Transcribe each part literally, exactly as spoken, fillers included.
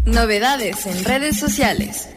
Novedades en redes sociales.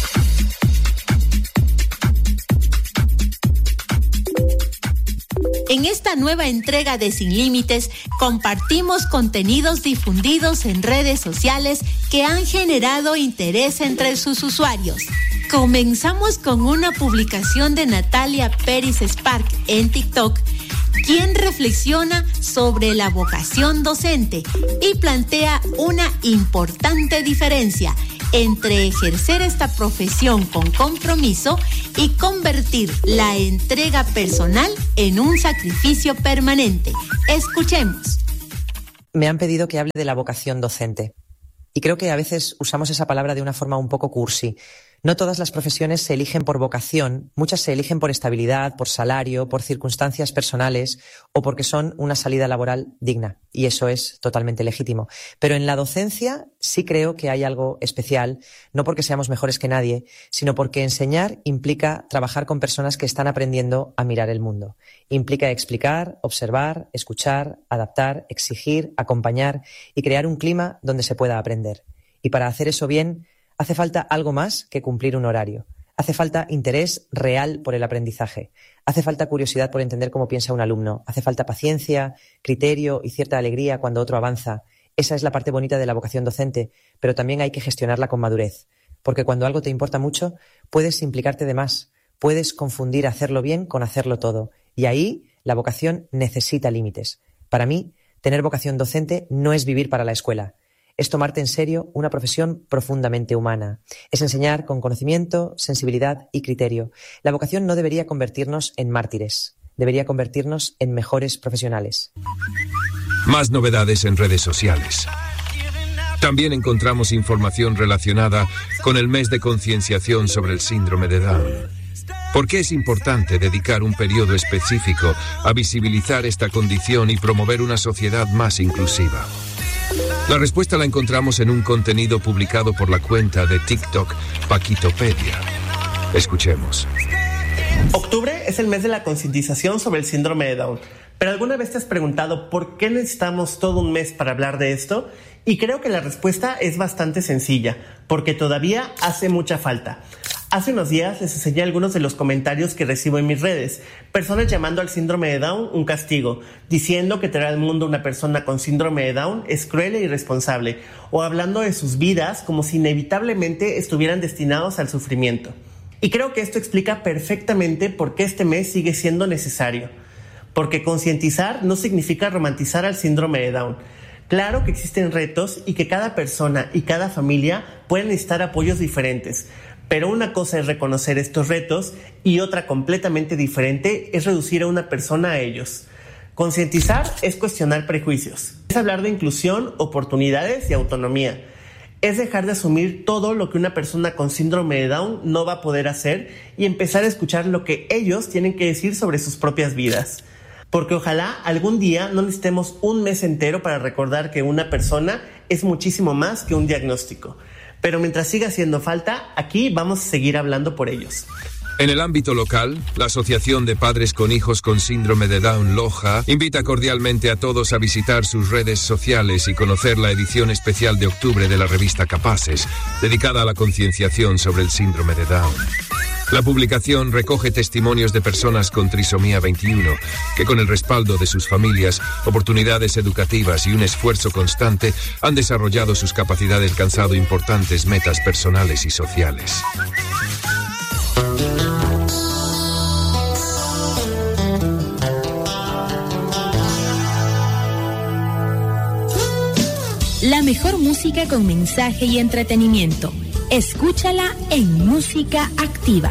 En esta nueva entrega de Sin Límites, compartimos contenidos difundidos en redes sociales que han generado interés entre sus usuarios. Comenzamos con una publicación de Natalia Pérez Spark en TikTok, quien reflexiona sobre la vocación docente y plantea una importante diferencia entre ejercer esta profesión con compromiso y convertir la entrega personal en un sacrificio permanente. Escuchemos. Me han pedido que hable de la vocación docente. Y creo que a veces usamos esa palabra de una forma un poco cursi. No todas las profesiones se eligen por vocación, muchas se eligen por estabilidad, por salario, por circunstancias personales o porque son una salida laboral digna. Y eso es totalmente legítimo. Pero en la docencia sí creo que hay algo especial, no porque seamos mejores que nadie, sino porque enseñar implica trabajar con personas que están aprendiendo a mirar el mundo. Implica explicar, observar, escuchar, adaptar, exigir, acompañar y crear un clima donde se pueda aprender. Y para hacer eso bien, hace falta algo más que cumplir un horario. Hace falta interés real por el aprendizaje. Hace falta curiosidad por entender cómo piensa un alumno. Hace falta paciencia, criterio y cierta alegría cuando otro avanza. Esa es la parte bonita de la vocación docente, pero también hay que gestionarla con madurez. Porque cuando algo te importa mucho, puedes implicarte de más. Puedes confundir hacerlo bien con hacerlo todo. Y ahí la vocación necesita límites. Para mí, tener vocación docente no es vivir para la escuela. Es tomarte en serio una profesión profundamente humana. Es enseñar con conocimiento, sensibilidad y criterio. La vocación no debería convertirnos en mártires. Debería convertirnos en mejores profesionales. Más novedades en redes sociales. También encontramos información relacionada con el mes de concienciación sobre el síndrome de Down. ¿Por qué es importante dedicar un periodo específico a visibilizar esta condición y promover una sociedad más inclusiva? La respuesta la encontramos en un contenido publicado por la cuenta de TikTok Paquitopedia. Escuchemos. Octubre es el mes de la concientización sobre el síndrome de Down. ¿Pero alguna vez te has preguntado por qué necesitamos todo un mes para hablar de esto? Y creo que la respuesta es bastante sencilla, porque todavía hace mucha falta. Hace unos días les enseñé algunos de los comentarios que recibo en mis redes. Personas llamando al síndrome de Down un castigo, diciendo que traer al mundo una persona con síndrome de Down es cruel e irresponsable, o hablando de sus vidas como si inevitablemente estuvieran destinados al sufrimiento. Y creo que esto explica perfectamente por qué este mes sigue siendo necesario. Porque concientizar no significa romantizar al síndrome de Down. Claro que existen retos y que cada persona y cada familia pueden necesitar apoyos diferentes. Pero una cosa es reconocer estos retos y otra completamente diferente es reducir a una persona a ellos. Concientizar es cuestionar prejuicios. Es hablar de inclusión, oportunidades y autonomía. Es dejar de asumir todo lo que una persona con síndrome de Down no va a poder hacer y empezar a escuchar lo que ellos tienen que decir sobre sus propias vidas. Porque ojalá algún día no necesitemos un mes entero para recordar que una persona es muchísimo más que un diagnóstico. Pero mientras siga haciendo falta, aquí vamos a seguir hablando por ellos. En el ámbito local, la Asociación de Padres con Hijos con Síndrome de Down, Loja, invita cordialmente a todos a visitar sus redes sociales y conocer la edición especial de octubre de la revista Capaces, dedicada a la concienciación sobre el síndrome de Down. La publicación recoge testimonios de personas con trisomía veintiuno, que con el respaldo de sus familias, oportunidades educativas y un esfuerzo constante han desarrollado sus capacidades y alcanzado importantes metas personales y sociales. La mejor música con mensaje y entretenimiento. Escúchala en Música Activa.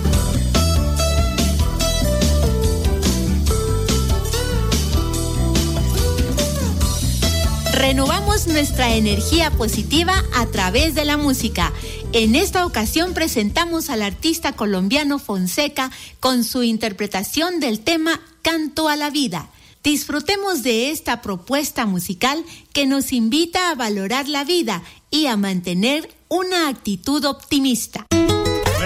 Renovamos nuestra energía positiva a través de la música. En esta ocasión presentamos al artista colombiano Fonseca con su interpretación del tema Canto a la Vida. Disfrutemos de esta propuesta musical que nos invita a valorar la vida y a mantener una actitud optimista.